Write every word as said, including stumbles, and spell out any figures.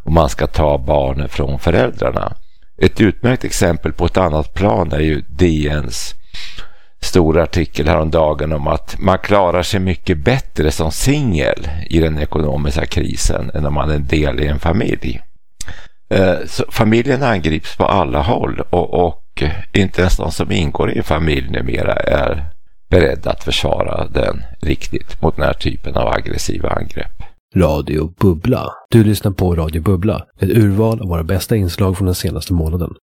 och man ska ta barnen från föräldrarna. Ett utmärkt exempel på ett annat plan är ju D N:s stora artikel häromdagen om att man klarar sig mycket bättre som singel i den ekonomiska krisen än om man är en del i en familj. Så familjen angrips på alla håll och, och inte ens de som ingår i en familj numera är beredda att försvara den riktigt mot den här typen av aggressiva angrepp. Radio Bubbla. Du lyssnar på Radio Bubbla, ett urval av våra bästa inslag från den senaste månaden.